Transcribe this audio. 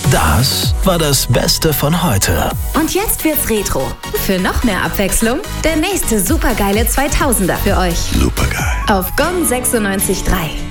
Das war das Beste von heute. Und jetzt wird's Retro. Für noch mehr Abwechslung, der nächste supergeile 2000er für euch. Supergeil. Auf Gong 96.3.